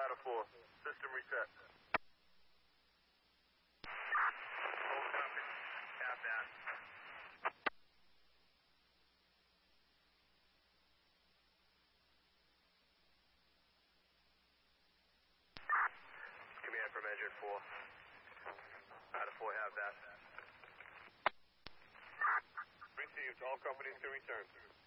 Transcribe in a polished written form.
out of 4. System reset. Full copy. Have that. Command from Engine 4. Out of 4, have that. Received. All companies can return.